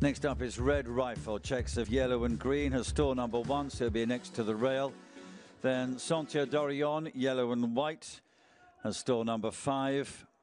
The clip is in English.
Next up is Red Rifle, checks of yellow and green, has store number 1, so he'll be next to the rail. Then Santia Dorion, yellow and white, has store number 5.